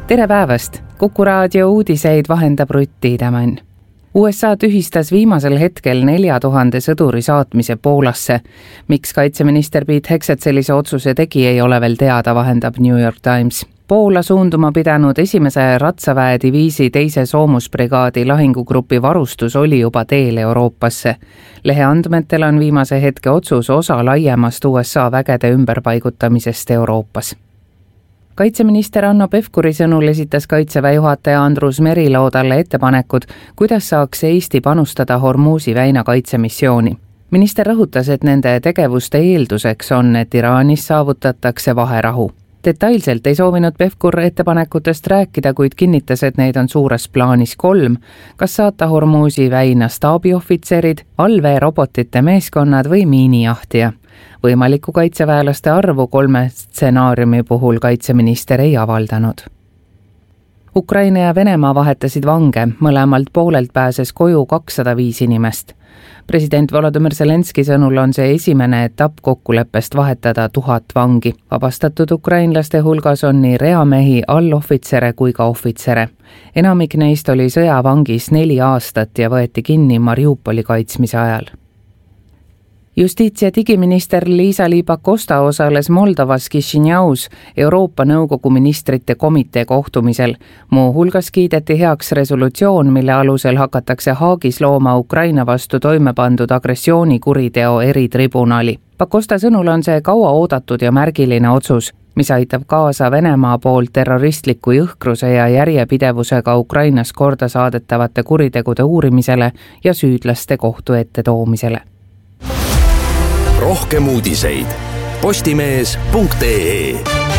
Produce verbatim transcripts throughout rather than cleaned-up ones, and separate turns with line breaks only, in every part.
tere päevast! Kuku raadio uudiseid vahendab Rutt Tiidemann. U S A tühistas viimasel hetkel nelja tuhande sõduri saatmise Poolasse. Miks kaitseminister Pete Hegseth sellise otsuse tegi, ei ole veel teada, vahendab New York Times. Poola suunduma pidanud esimese ratsaväe diviisi teise soomusbrigaadi lahingugrupi varustus oli juba teel Euroopasse. Lehe andmetel on viimase hetke otsus osa laiemast U S A vägede ümberpaigutamisest Euroopas. Kaitseminister Hanno Pevkuri sõnul esitas kaitseväe juhataja Andrus Merilo talle ettepanekud, kuidas saaks Eesti panustada Hormuzi väina kaitsemissiooni. Minister rõhutas, et nende tegevuste eelduseks on, et Iraanis saavutatakse vaherahu. Detailselt ei soovinud Pevkur ettepanekutest rääkida, kuid kinnitas, et neid on suures plaanis kolm, kas saata Hormuzi väina staabiohvitserid, allveerobotite meeskonnad või miinijahtija. Võimaliku kaitseväelaste arvu kolme stsenaariumi puhul kaitseminister ei avaldanud. Ukraina ja Venemaa vahetasid vange, mõlemalt poolelt pääses koju kakssada viis inimest. President Volodymyr Zelenski sõnul on see esimene etapp kokkuleppest vahetada tuhat vangi. Vabastatud ukrainlaste hulgas on nii reamehi, allohvitsere kui ka ohvitsere. Enamik neist oli sõjavangis neli aastat ja võeti kinni Mariupoli kaitsmise ajal. Justiits- ja digiminister Liisa-Ly Pakosta osales Moldovas Kišinjaus Euroopa Nõukogu ministrite komitee kohtumisel. Muu hulgas kiideti heaks resolutsioon, mille alusel hakatakse Haagis looma Ukraina vastu toimepandud agressioonikuriteo eritribunali. Pakosta sõnul on see kaua oodatud ja märgiline otsus, mis aitab kaasa Venemaa poolt terroristliku jõhkruse ja järjepidevusega Ukrainas korda saadetavate kuritegude uurimisele ja süüdlaste kohtu ette toomisele.
Rohkem uudiseid postimees punkt ee.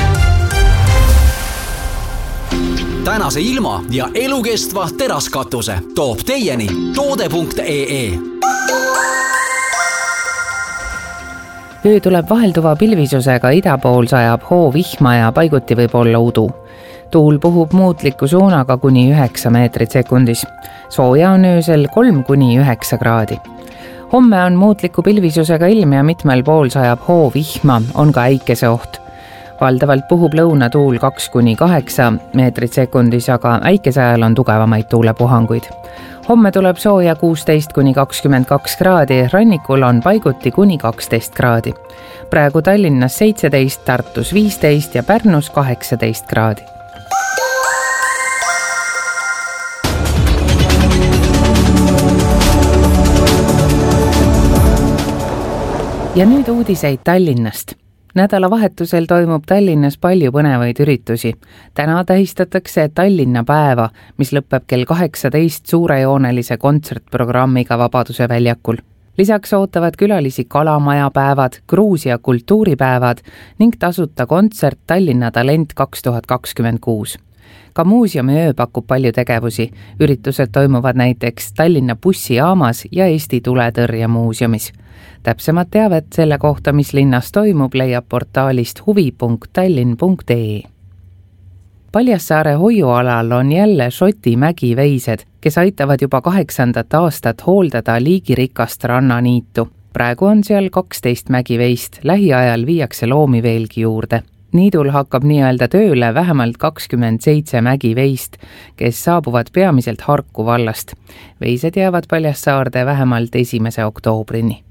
Tänase ilma ja elukestva teraskatuse toob teieni toode punkt ee.
Öö tuleb vahelduva pilvisusega, ida pool sajab hoo vihma ja paiguti võib olla udu. Tuul puhub muutliku suunaga kuni üheksa meetrit sekundis. Sooja on öösel kolm kuni üheksa kraadi. Homme on muutliku pilvisusega ilm ja mitmel pool sajab hoo vihma, on ka äikese oht. Valdavalt puhub lõunatuul kaks kuni kaheksa meetrit sekundis, aga äikese ajal on tugevamaid tuulepuhanguid. Homme tuleb sooja kuusteist kuni kakskümmend kaks kraadi, rannikul on paiguti kuni kaksteist kraadi. Praegu Tallinnas seitseteist, Tartus viisteist ja Pärnus kaheksateist kraadi. Ja nüüd uudiseid Tallinnast. Nädalavahetusel toimub Tallinnas palju põnevaid üritusi. Täna tähistatakse Tallinna päeva, mis lõpeb kell kaheksateist suurejoonelise kontsertprogrammiga Vabaduse väljakul. Lisaks ootavad külalisi Kalamaja päevad, Gruusia kultuuripäevad ning tasuta kontsert Tallinna Talent kaks tuhat kakskümmend kuus. Ka muuseumi öö pakub palju tegevusi. Üritused toimuvad näiteks Tallinna bussijaamas ja Eesti tuletõrje muuseumis. Täpsemad teavet selle kohta, mis linnas toimub, leiab portaalist huvi punkt tallinn punkt ee. Paljassaare hoiualal on jälle Šoti mägiveised, kes aitavad juba kaheksandat aastat hooldada liigirikast rannaniitu. Praegu on seal kaksteist mägiveist, lähiajal viiakse loomi veelgi juurde. Niidul hakkab nii-öelda tööle vähemalt kakskümmend seitse mägiveist, kes saabuvad peamiselt Harku vallast. Veised jäävad Paljassaarde vähemalt esimese oktoobrini.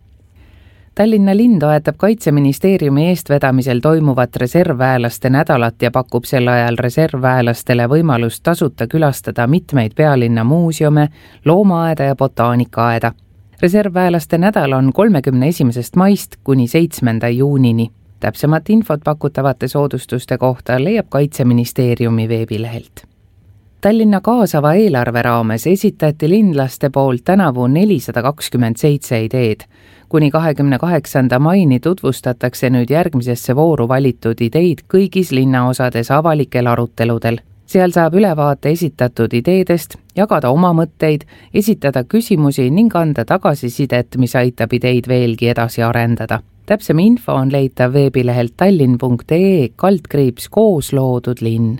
Tallinna linn toetab Kaitseministeeriumi eestvedamisel toimuvat reservväelaste nädalat ja pakub sel ajal reservväelastele võimalust tasuta külastada mitmeid pealinna muuseume, loomaaeda ja botaanikaaeda. Reservväelaste nädal on kolmekümne esimesest maist kuni seitsmenda juunini. Täpsemat infot pakutavate soodustuste kohta leiab Kaitseministeeriumi veebilehelt. Tallinna kaasava eelarve raames esitati linlaste poolt tänavu nelisada kakskümmend seitse ideed. Kuni kahekümne kaheksanda maini tutvustatakse nüüd järgmisesse vooru valitud ideid kõigis linnaosades avalikel aruteludel. Seal saab ülevaate esitatud ideedest, jagada oma mõtteid, esitada küsimusi ning anda tagasisidet, mis aitab ideid veelgi edasi arendada. Täpsem info on leitav veebilehelt tallinn punkt ee kaldkriips koos loodud linn.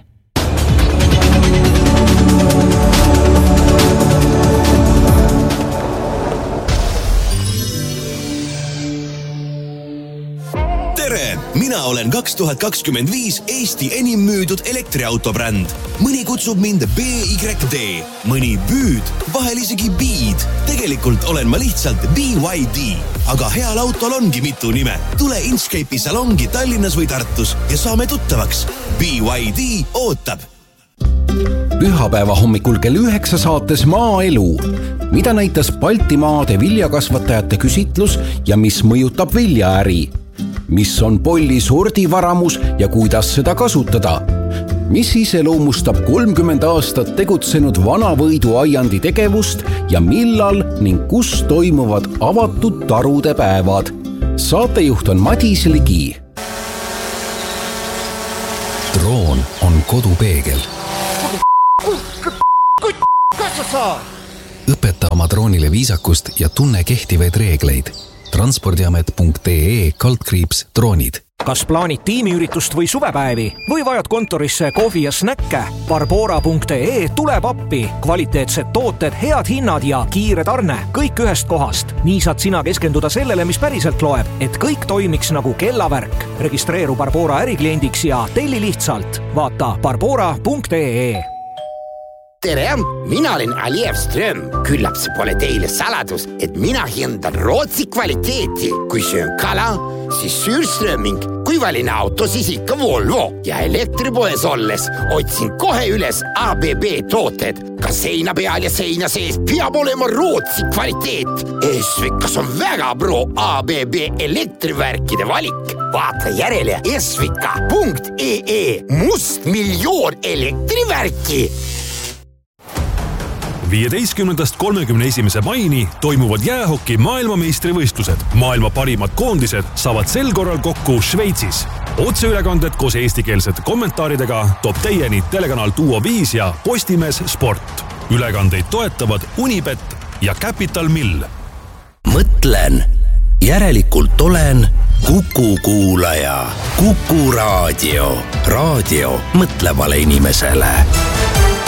tere! mina olen kaks tuhat kakskümmend viis Eesti enim müüdud elektriautobränd. Mõni kutsub mind B Y D, mõni Büüd, vahel isegi Biid. Tegelikult olen ma lihtsalt B Y D, aga heal autol ongi mitu nime. Tule Inchcape'i salongi Tallinnas või Tartus ja saame tuttavaks. B Y D ootab.
Pühapäeva hommikul kell üheksa saates Maaelu. Mida näitas Baltimaade viljakasvatajate küsitlus ja mis mõjutab viljaäri? Mis on polli sordivaramus ja kuidas seda kasutada? Mis iseloomustab kolmkümmend aastat tegutsenud Vanavõidu aiandi tegevust ja millal ning kus toimuvad avatud tarude päevad? Saatejuht on Madis Ligi.
Droon on kodupeegel. Õpeta oma droonile viisakust ja tunne kehtivaid reegleid. transpordiamet punkt ee kaldkriips droonid.
Kas plaanid tiimiüritust või suvepäevi või vajad kontorisse kohvi ja snäkke? Barbora punkt ee tuleb appi. Kvaliteetsed tooted, head hinnad ja kiire tarne. Kõik ühest kohast. Nii saad sina keskenduda sellele, mis päriselt loeb, et kõik toimiks nagu kellavärk. Registreeru Barbora ärikliendiks ja telli lihtsalt. Vaata barbora punkt ee.
Tere, mina olen Aliev Ström. Küllap see pole teile saladus, et mina hindan Rootsi kvaliteeti. Kui söön kala, siis Sürströming. Kui valin auto, siis ikka Volvo. Ja elektripoes olles otsin kohe üles A B B tooted. Ka seina peal ja seina sees peab olema Rootsi kvaliteet. Esvikas on väga pro A B B elektrivärkide valik. Vaata järele esvika punkt ee. Must miljoon elektrivärki.
viieteistkümnendast kolmekümne esimese maini toimuvad jäähoki maailmameistrivõistlused. Maailma parimad koondised saavad sel korral kokku Šveitsis. Otseülekanded koos eestikeelsete kommentaaridega toob teieni telekanal Duo viis ja Postimees Sport. Ülekandeid toetavad Unibet ja Capital Mill.
Mõtlen, järelikult olen Kuku kuulaja. Kuku raadio. Raadio mõtlevale inimesele.